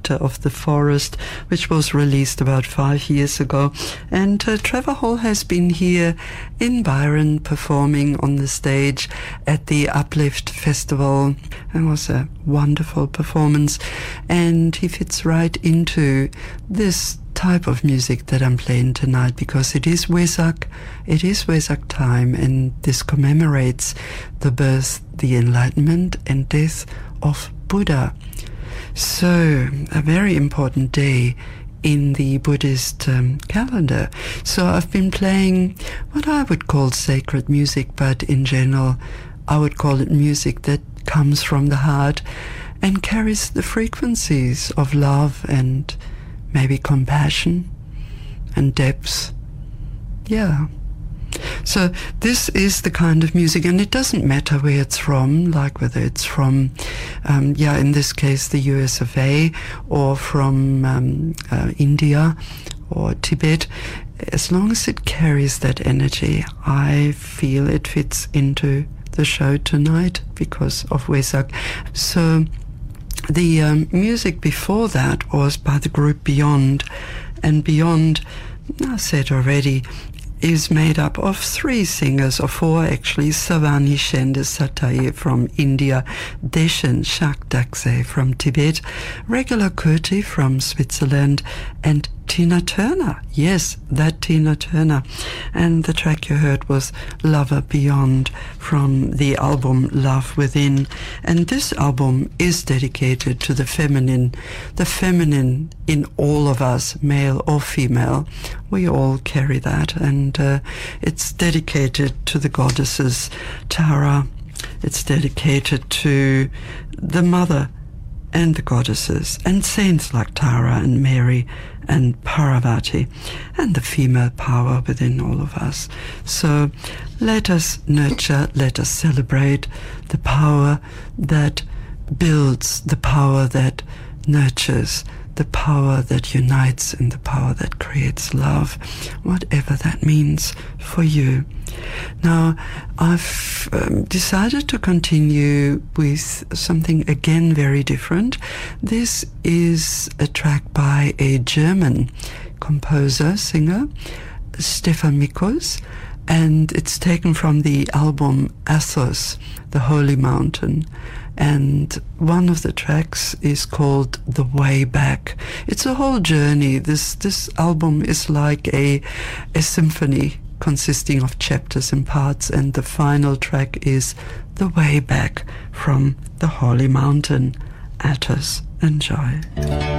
Matter of the Forest, which was released about 5 years ago. And Trevor Hall has been here in Byron performing on the stage at the Uplift Festival. It was a wonderful performance, and he fits right into this type of music that I'm playing tonight, because it is Wesak time, and this commemorates the birth, the enlightenment and death of Buddha. So a very important day in the Buddhist calendar. So I've been playing what I would call sacred music, but in general I would call it music that comes from the heart and carries the frequencies of love and maybe compassion and depth. Yeah. So this is the kind of music, and it doesn't matter where it's from, like whether it's from, in this case, the US of A, or from India or Tibet. As long as it carries that energy, I feel it fits into the show tonight because of Wesak. So the music before that was by the group Beyond, and Beyond, I said already, is made up of 3 singers, or 4 actually: Savani Shende Sataye from India, Deshen Shakdakse from Tibet, Regula Kurti from Switzerland, and Tina Turner. Yes, that Tina Turner. And the track you heard was Lover Beyond from the album Love Within. And this album is dedicated to the feminine in all of us, male or female. We all carry that. And it's dedicated to the goddesses Tara. It's dedicated to the mother and the goddesses and saints like Tara and Mary and Parvati, and the female power within all of us. So let us nurture, let us celebrate the power that builds, the power that nurtures, the power that unites, and the power that creates love, whatever that means for you. Now, I've decided to continue with something again very different. This is a track by a German composer, singer, Stefan Mikos, and it's taken from the album Athos, the Holy Mountain. And one of the tracks is called The Way Back. It's a whole journey. This album is like a symphony consisting of chapters and parts, and the final track is The Way Back from the Holy Mountain. Athos. Enjoy.